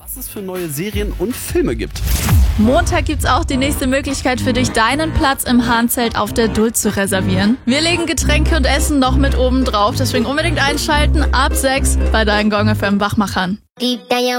was es für neue Serien und Filme gibt. Montag gibt's auch die nächste Möglichkeit für dich, deinen Platz im Hahnzelt auf der Duld zu reservieren. Wir legen Getränke und Essen noch mit oben drauf, deswegen unbedingt einschalten ab 6 bei deinen Gong FM Wachmachern.